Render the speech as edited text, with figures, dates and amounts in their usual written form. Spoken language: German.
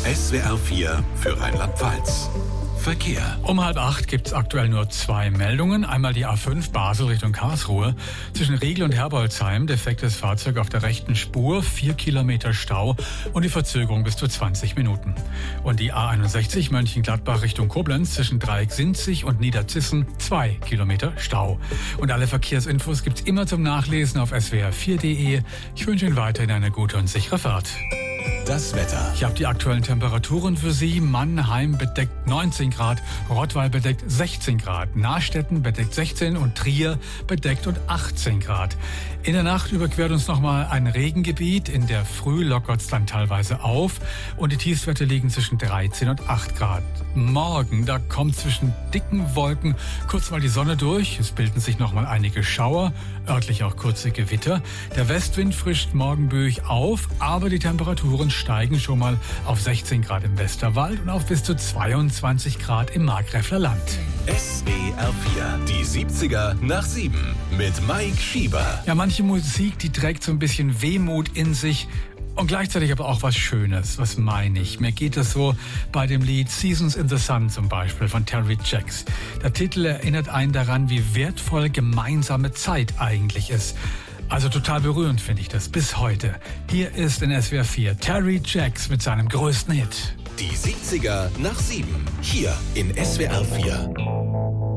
SWR 4 für Rheinland-Pfalz. Verkehr. Um 7:30 gibt es aktuell nur 2 Meldungen. Einmal die A5 Basel Richtung Karlsruhe. Zwischen Riegel und Herbolzheim defektes Fahrzeug auf der rechten Spur, 4 Kilometer Stau und die Verzögerung bis zu 20 Minuten. Und die A61 Mönchengladbach Richtung Koblenz zwischen Dreieck-Sinzig und Niederzissen, 2 Kilometer Stau. Und alle Verkehrsinfos gibt's immer zum Nachlesen auf swr4.de. Ich wünsche Ihnen weiterhin eine gute und sichere Fahrt. Das Wetter. Ich habe die aktuellen Temperaturen für Sie. Mannheim bedeckt 19 Grad, Rottweil bedeckt 16 Grad, Nastetten bedeckt 16 und Trier bedeckt und 18 Grad. In der Nacht überquert uns nochmal ein Regengebiet. In der Früh lockert es dann teilweise auf und die Tiefstwerte liegen zwischen 13 und 8 Grad. Morgen, da kommt zwischen dicken Wolken kurz mal die Sonne durch. Es bilden sich nochmal einige Schauer, örtlich auch kurze Gewitter. Der Westwind frischt morgenböig auf, aber die Temperaturen steigen schon mal auf 16 Grad im Westerwald und auf bis zu 22 Grad im Markgräfler Land. SWR 4, die 70er nach 7 mit Mike Schieber. Ja, manche Musik, die trägt so ein bisschen Wehmut in sich und gleichzeitig aber auch was Schönes. Was meine ich? Mir geht es so bei dem Lied Seasons in the Sun zum Beispiel von Terry Jacks. Der Titel erinnert einen daran, wie wertvoll gemeinsame Zeit eigentlich ist. Also total berührend finde ich das bis heute. Hier ist in SWR 4 Terry Jacks mit seinem größten Hit. Die 70er nach 7, hier in SWR 4.